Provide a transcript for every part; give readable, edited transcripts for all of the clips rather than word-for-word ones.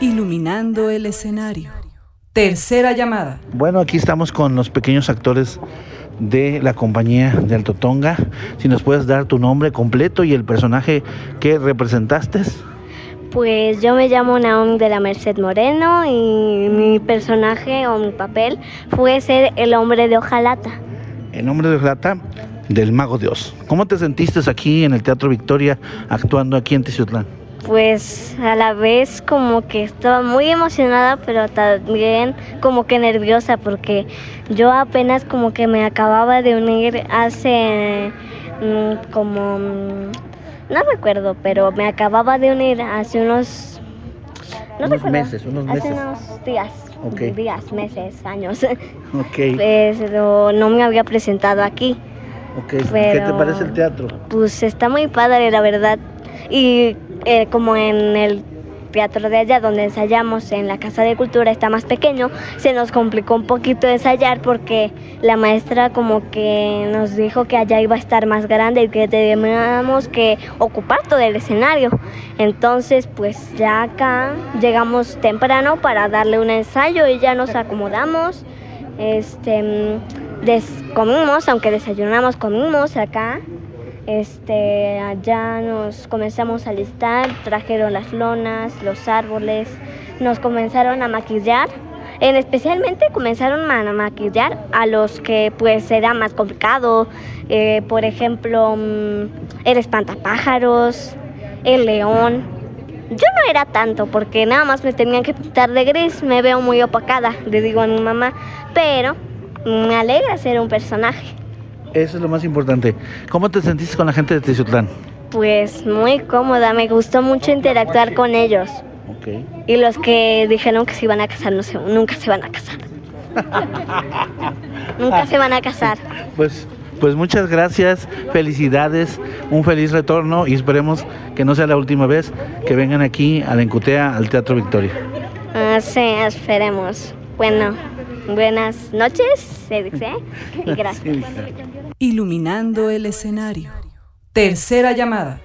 Iluminando el escenario. Tercera llamada. Bueno, aquí estamos con los pequeños actores de la compañía de Alto Tonga. Si nos puedes dar tu nombre completo y el personaje que representaste. Pues yo me llamo Naomi de la Merced Moreno y mi personaje o mi papel fue ser el hombre de hojalata. El hombre de hojalata del Mago de Oz. ¿Cómo te sentiste aquí en el Teatro Victoria actuando aquí en Teciutlán? Pues a la vez como que estaba muy emocionada, pero también como que nerviosa porque yo apenas como que me acababa de unir hace no recuerdo, pero me acababa de unir hace unos meses. Hace unos días. Okay. Días, meses, años. Okay. Pero no me había presentado aquí. Okay. ¿Qué te parece el teatro? Pues está muy padre, la verdad. Y como en el teatro de allá donde ensayamos en la Casa de Cultura está más pequeño, se nos complicó un poquito ensayar porque la maestra como que nos dijo que allá iba a estar más grande y que teníamos que ocupar todo el escenario. Entonces pues ya acá llegamos temprano para darle un ensayo y ya nos acomodamos. Comimos, aunque desayunamos, comimos acá. Allá nos comenzamos a listar, trajeron las lonas, los árboles, nos comenzaron a maquillar, especialmente comenzaron a maquillar a los que pues era más complicado, por ejemplo, el espantapájaros, el león. Yo no era tanto porque nada más me tenían que pintar de gris, me veo muy opacada, le digo a mi mamá, pero me alegra ser un personaje. Eso es lo más importante. ¿Cómo te sentiste con la gente de Teciutlán? Pues muy cómoda, me gustó mucho interactuar con ellos. Okay. Y los que dijeron que se iban a casar, nunca se van a casar. Nunca se van a casar. Pues muchas gracias, felicidades, un feliz retorno y esperemos que no sea la última vez que vengan aquí a la Encutea, al Teatro Victoria. Sí, esperemos. Bueno, buenas noches, se dice, y gracias. Iluminando el escenario. Tercera llamada.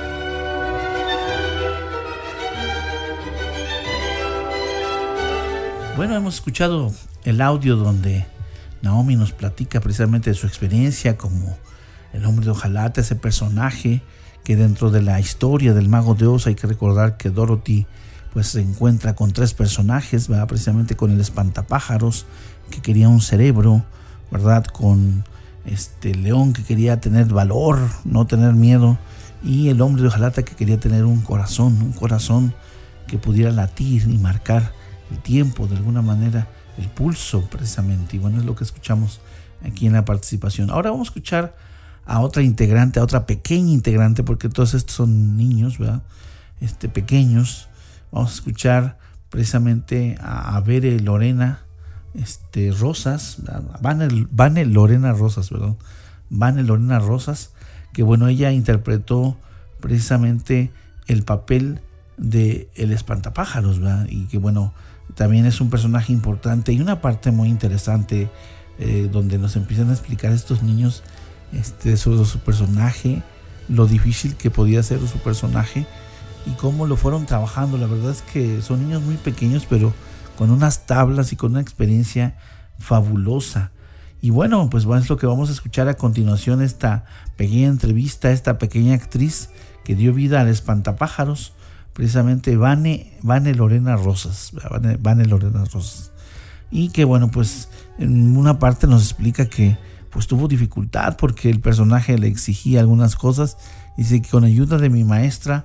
Bueno, hemos escuchado el audio donde Naomi nos platica precisamente de su experiencia como el hombre de hojalata, ese personaje que dentro de la historia del Mago de Oz hay que recordar que Dorothy pues se encuentra con tres personajes, ¿verdad? Precisamente con el espantapájaros que quería un cerebro, ¿verdad? Con león que quería tener valor, no tener miedo, y el hombre de hojalata que quería tener un corazón que pudiera latir y marcar el tiempo de alguna manera, el pulso precisamente. Y bueno, es lo que escuchamos aquí en la participación. Ahora vamos a escuchar a otra integrante, a otra pequeña integrante, porque todos estos son niños, ¿verdad? Pequeños. Vamos a escuchar precisamente a Vane Lorena Rosas, Vane Lorena Rosas, perdón. Vane Lorena Rosas, que bueno, ella interpretó precisamente el papel de el espantapájaros, ¿verdad? Y que bueno, también es un personaje importante y una parte muy interesante donde nos empiezan a explicar estos niños sobre su personaje, lo difícil que podía ser su personaje y cómo lo fueron trabajando. La verdad es que son niños muy pequeños, pero con unas tablas y con una experiencia fabulosa. Y bueno, pues es lo que vamos a escuchar a continuación, esta pequeña entrevista, esta pequeña actriz que dio vida al espantapájaros, precisamente Vane Lorena Rosas. Vane Lorena Rosas. Y que bueno, pues en una parte nos explica que pues tuvo dificultad porque el personaje le exigía algunas cosas. Dice que con ayuda de mi maestra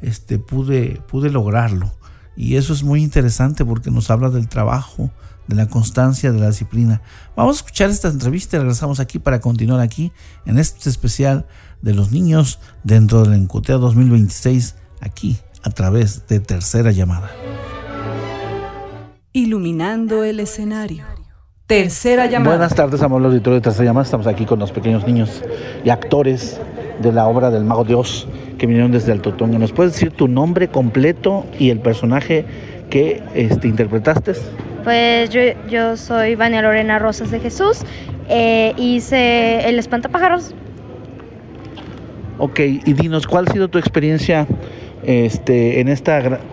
pude lograrlo. Y eso es muy interesante porque nos habla del trabajo, de la constancia, de la disciplina. Vamos a escuchar esta entrevista y regresamos aquí para continuar aquí en este especial de los niños dentro del Encutea 2026, aquí a través de Tercera Llamada. Iluminando el escenario. Tercera llamada. Buenas tardes, amable auditorio de Tercera Llamada. Estamos aquí con los pequeños niños y actores de la obra del Mago de Oz que vinieron desde Alto Tonga. ¿Nos puedes decir tu nombre completo y el personaje que interpretaste? Pues yo soy Vania Lorena Rosas de Jesús, hice el espantapájaros. Ok, y dinos, ¿cuál ha sido tu experiencia en esta